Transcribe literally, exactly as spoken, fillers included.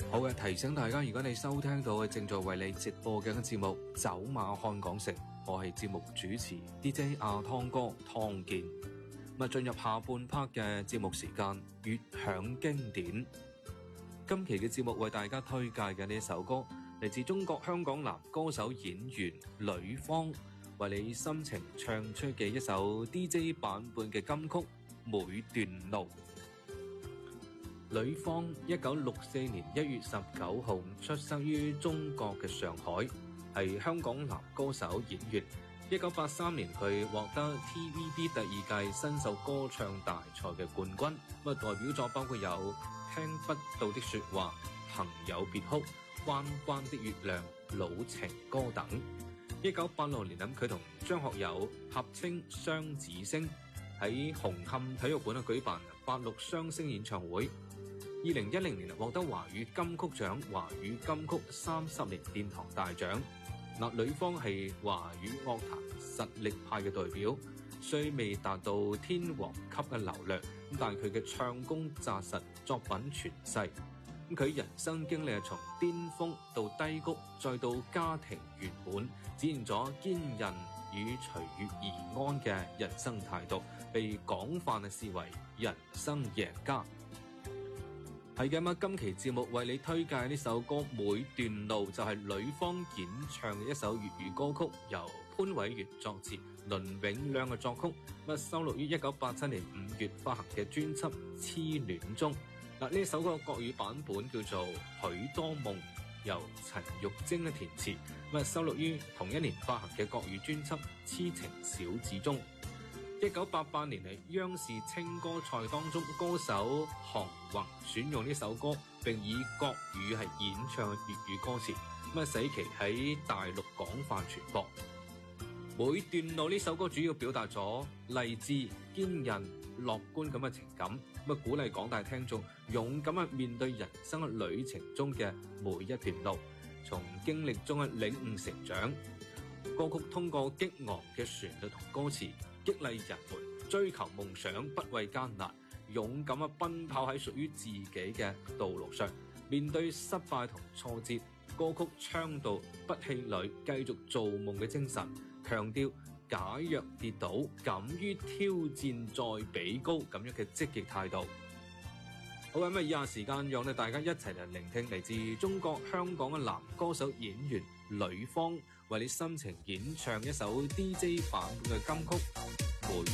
好嘅，提醒大家，如果你收聽到嘅正在為你直播嘅節目《走馬看港城》，我係節目主持 D J 阿湯哥湯健。咁啊，進入下半 part 嘅節目時間，粵響經典。今期嘅節目為大家推介嘅呢一首歌，嚟自中國香港男歌手演員呂方為你深情唱出嘅一首 D J 版本嘅金曲《每段路》。呂方一九六四年一月十九號出生於中國嘅上海，係香港男歌手演員。一九八三年佢獲得 T V B 第二屆新秀歌唱大賽嘅冠軍，咁代表作包括有聽不到的說話、朋友別哭、彎彎的月亮、老情歌等。一九八六年咁，佢同張學友合稱雙子星，喺紅磡體育館舉辦八六雙星演唱會。二零一零年獲得華語金曲獎、華語金曲三十年殿堂大獎。嗱，呂方係華語樂壇實力派嘅代表，雖未達到天王級嘅流量，但佢嘅唱功紮實，作品傳世。佢人生經歷係從巔峰到低谷，再到家庭圓滿，展現咗堅韌與隨遇而安嘅人生態度，被廣泛嘅視為人生贏家。係嘅嘛，今期節目為你推介呢首歌《每段路》，就係呂方演唱嘅一首粵語歌曲，由潘偉源作詞，倫永亮嘅作曲，咁收錄於一九八七年五月發行嘅專輯《痴戀中》。嗱，呢首歌嘅國語版本叫做《許多夢》，由陳玉貞嘅填詞，咁收錄於同一年發行嘅國語專輯《痴情小子》中。一九八八年嚟央視青歌賽當中，歌手韓宏選用呢首歌，並以國語係演唱粵語歌詞，咁使其喺大陸廣泛傳播。每段路呢首歌主要表達咗勵志、堅韌、樂觀咁嘅情感，咁鼓勵廣大聽眾勇敢去面對人生嘅旅程中嘅每一段路，從經歷中嘅領悟成長。歌曲通過激昂嘅旋律同歌詞，激勵人們追求夢想，不畏艱難，勇敢啊奔跑喺屬於自己嘅道路上。面對失敗同挫折，歌曲倡導不氣餒，繼續做夢嘅精神，強調假若跌倒，敢於挑戰再比高咁樣嘅積極態度。好，咁啊，以下時間讓你大家一齊嚟聆聽嚟自中國香港嘅男歌手演員呂方為你深情演唱一首 D J 版本嘅金曲。